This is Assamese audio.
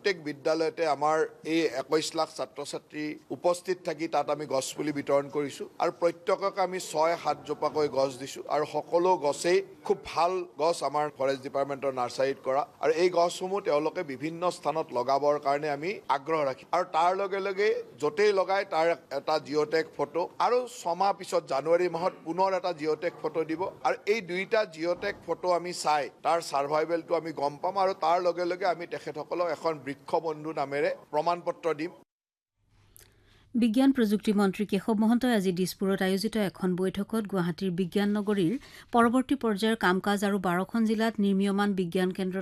প্ৰত্যেক বিদ্যালয়তে আমাৰ এই 21 লাখ ছাত্ৰ ছাত্ৰী উপস্থিত থাকি তাত আমি গছপুলি বিতৰণ কৰিছোঁ আৰু প্ৰত্যেকক আমি 6-7 জোপাকৈ গছ দিছোঁ আৰু সকলো গছেই খুব ভাল গছ আমাৰ ফৰেষ্ট ডিপাৰ্টমেণ্টৰ নাৰ্চাৰীত কৰা আৰু এই গছসমূহ তেওঁলোকে বিভিন্ন স্থানত লগাবৰ কাৰণে আমি আগ্ৰহ ৰাখিম আৰু তাৰ লগে লগে য'তেই লগাই তাৰ এটা জিঅ'টেক ফটো আৰু 6 মাহ পিছত জানুৱাৰী মাহত পুনৰ এটা জিঅ'টেক ফটো দিব আৰু এই দুইটা জিঅ'টেক ফটো আমি চাই তাৰ সাৰ্ভাইভেলটো আমি গম পাম আৰু তাৰ লগে লগে আমি তেখেতসকলক এখন বৃক্ষ বন্ধু নামেৰে প্ৰমাণপত্ৰ দিম। বিজ্ঞান প্ৰযুক্তি মন্ত্ৰী কেশৱ মহন্তই আজি দিছপুৰত আয়োজিত এখন বৈঠকত গুৱাহাটীৰ বিজ্ঞান নগৰীৰ পৰৱৰ্তী পৰ্যায়ৰ কাম কাজ আৰু 12খন জিলাত নিৰ্মীয়মান বিজ্ঞান কেন্দ্ৰ